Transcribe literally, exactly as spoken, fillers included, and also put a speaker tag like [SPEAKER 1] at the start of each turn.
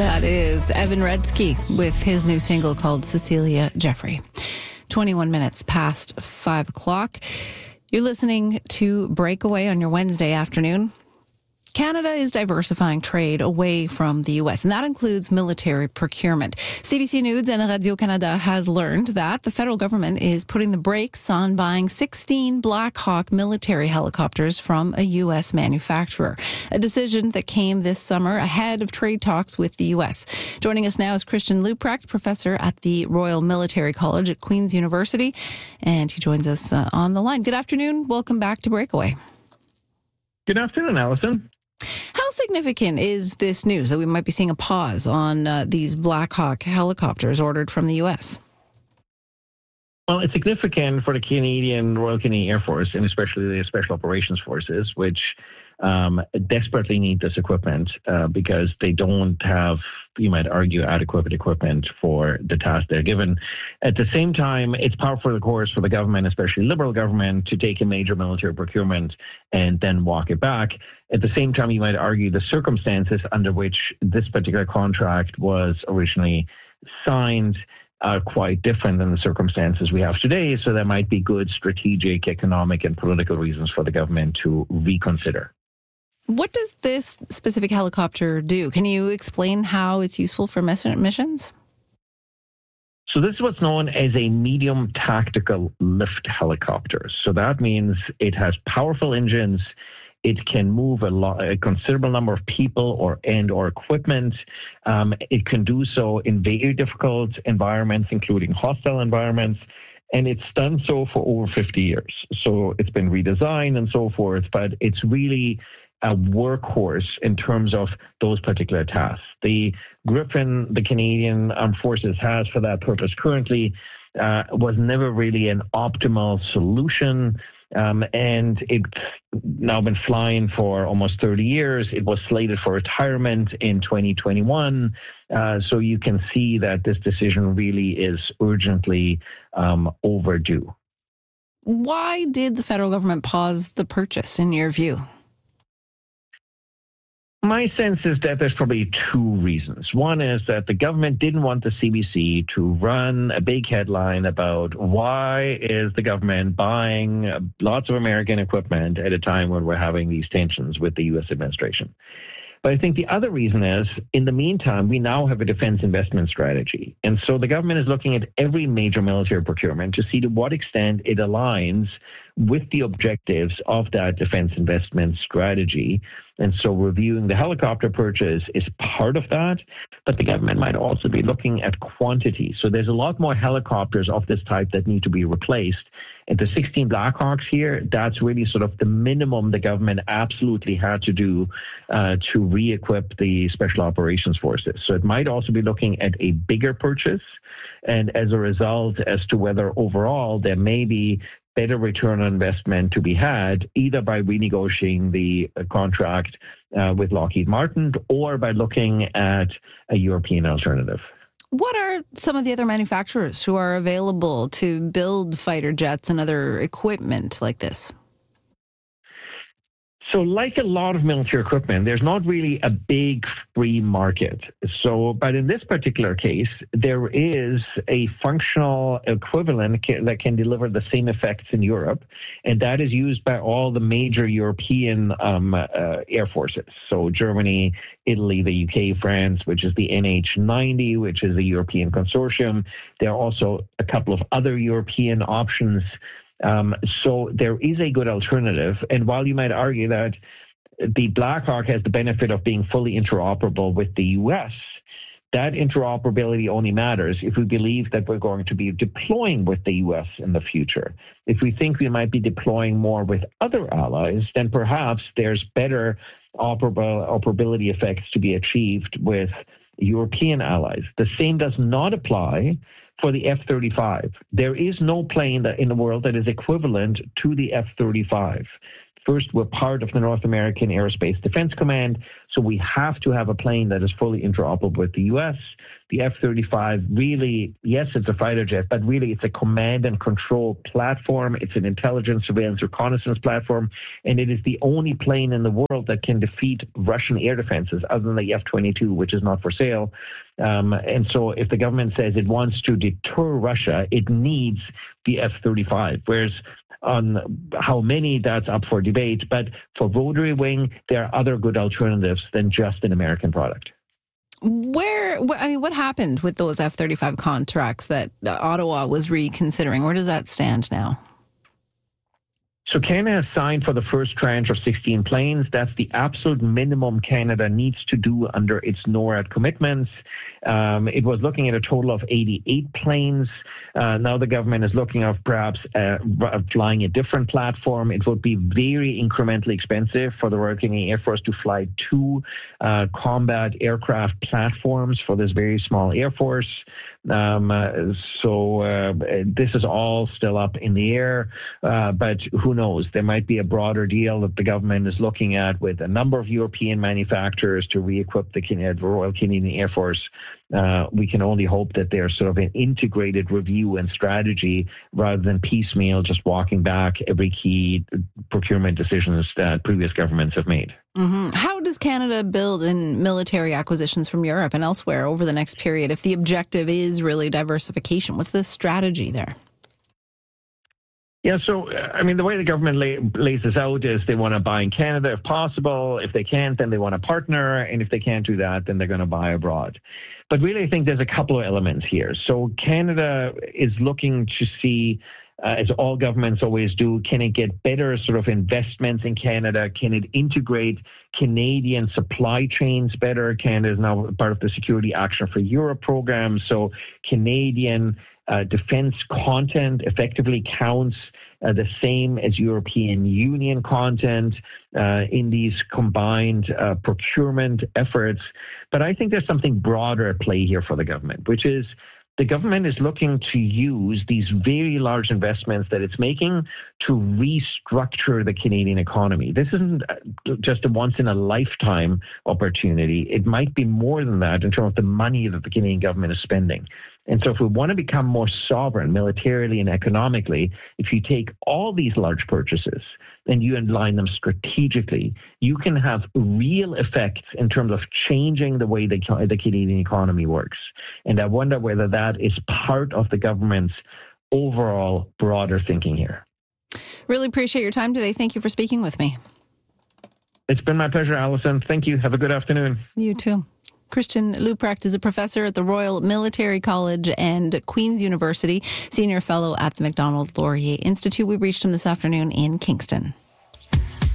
[SPEAKER 1] That is Evan Redsky with his new single called Cecilia Jeffrey. twenty-one minutes past five o'clock. You're listening to Breakaway on your Wednesday afternoon. Canada is diversifying trade away from the U S, and that includes military procurement. C B C News and Radio-Canada has learned that the federal government is putting the brakes on buying sixteen Black Hawk military helicopters from a U S manufacturer, a decision that came this summer ahead of trade talks with the U S. Joining us now is Christian Leuprecht, professor at the Royal Military College at Queen's University, and he joins us uh, on the line. Good afternoon. Welcome back to Breakaway.
[SPEAKER 2] Good afternoon, Allison.
[SPEAKER 1] How significant is this news that we might be seeing a pause on uh, these Black Hawk helicopters ordered from the U S?
[SPEAKER 2] Well, it's significant for the Canadian Royal Canadian Air Force, and especially the Special Operations Forces, which um, desperately need this equipment uh, because they don't have, you might argue, adequate equipment for the task they're given. At the same time, it's powerful, of course, for the government, especially Liberal government, to take a major military procurement and then walk it back. At the same time, you might argue the circumstances under which this particular contract was originally signed are quite different than the circumstances we have today. So there might be good strategic, economic, and political reasons for the government to reconsider.
[SPEAKER 1] What does this specific helicopter do? Can you explain how it's useful for missions?
[SPEAKER 2] So this is what's known as a medium tactical lift helicopter. So that means it has powerful engines. It can move a, lot, a considerable number of people or and or equipment. Um, it can do so in very difficult environments, including hostile environments. And it's done so for over fifty years. So it's been redesigned and so forth, but it's really a workhorse in terms of those particular tasks. The Griffin, the Canadian Armed Forces has for that purpose currently, uh, was never really an optimal solution. Um, and it's now been flying for almost thirty years. It was slated for retirement in twenty twenty-one. Uh, so you can see that this decision really is urgently um, overdue.
[SPEAKER 1] Why did the federal government pause the purchase, in your view?
[SPEAKER 2] My sense is that there's probably two reasons. One is that the government didn't want the C B C to run a big headline about why is the government buying lots of American equipment at a time when we're having these tensions with the U S administration. But I think the other reason is, in the meantime, we now have a defense investment strategy. And so the government is looking at every major military procurement to see to what extent it aligns with the objectives of that defense investment strategy. And so reviewing the helicopter purchase is part of that, but the government might also be looking at quantity. So there's a lot more helicopters of this type that need to be replaced. And the sixteen Black Hawks here, that's really sort of the minimum the government absolutely had to do uh, to re-equip the Special Operations Forces. So it might also be looking at a bigger purchase. And as a result, as to whether overall there may be better return on investment to be had, either by renegotiating the contract uh, with Lockheed Martin or by looking at a European alternative.
[SPEAKER 1] What are some of the other manufacturers who are available to build fighter jets and other equipment like this?
[SPEAKER 2] So like a lot of military equipment, there's not really a big free market. So, but in this particular case, there is a functional equivalent that can deliver the same effects in Europe, and that is used by all the major European um, uh, air forces. So Germany, Italy, the U K, France, which is the N H ninety, which is the European consortium. There are also a couple of other European options. Um, so there is a good alternative. And while you might argue that the Black Hawk has the benefit of being fully interoperable with the U S, that interoperability only matters if we believe that we're going to be deploying with the U S in the future. If we think we might be deploying more with other allies, then perhaps there's better operable, operability effects to be achieved with European allies. The same does not apply for the F thirty-five. There is no plane that in the world that is equivalent to the F thirty-five. First, we're part of the North American Aerospace Defense Command, so we have to have a plane that is fully interoperable with the U S. The F thirty-five really, yes, it's a fighter jet, but really it's a command and control platform. It's an intelligence, surveillance, reconnaissance platform, and it is the only plane in the world that can defeat Russian air defenses other than the F twenty-two, which is not for sale. Um, and so if the government says it wants to deter Russia, it needs the F thirty-five, whereas on how many, that's up for debate. But for rotary wing, there are other good alternatives than just an American product.
[SPEAKER 1] Where, I mean, what happened with those F thirty-five contracts that Ottawa was reconsidering? Where does that stand now?
[SPEAKER 2] So Canada has signed for the first tranche of sixteen planes. That's the absolute minimum Canada needs to do under its NORAD commitments. Um, it was looking at a total of eighty-eight planes. Uh, now the government is looking at perhaps uh, flying a different platform. It would be very incrementally expensive for the Royal Canadian Air Force to fly two uh, combat aircraft platforms for this very small Air Force. Um, uh, so uh, this is all still up in the air, uh, but who knows? There might be a broader deal that the government is looking at with a number of European manufacturers to re-equip the, Can- the Royal Canadian Air Force. Uh, we can only hope that there's sort of an integrated review and strategy rather than piecemeal, just walking back every key procurement decisions that previous governments have made.
[SPEAKER 1] Mm-hmm. How does Canada build in military acquisitions from Europe and elsewhere over the next period if the objective is really diversification? What's the strategy there?
[SPEAKER 2] Yeah, so, I mean, the way the government lay, lays this out is they want to buy in Canada if possible. If they can't, then they want to partner. And if they can't do that, then they're going to buy abroad. But really, I think there's a couple of elements here. So Canada is looking to see, uh, as all governments always do, can it get better sort of investments in Canada? Can it integrate Canadian supply chains better? Canada is now part of the Security Action for Europe program. So Canadian Uh, defense content effectively counts uh, the same as European Union content uh, in these combined uh, procurement efforts. But I think there's something broader at play here for the government, which is the government is looking to use these very large investments that it's making to restructure the Canadian economy. This isn't just a once-in-a-lifetime opportunity. It might be more than that in terms of the money that the Canadian government is spending. And so if we want to become more sovereign militarily and economically, if you take all these large purchases and you align them strategically, you can have real effect in terms of changing the way the, the Canadian economy works. And I wonder whether that is part of the government's overall broader thinking here.
[SPEAKER 1] Really appreciate your time today. Thank you for speaking with me.
[SPEAKER 2] It's been my pleasure, Allison. Thank you. Have a good afternoon.
[SPEAKER 1] You too. Christian Leuprecht is a professor at the Royal Military College and Queen's University, senior fellow at the Macdonald Laurier Institute. We reached him this afternoon in Kingston.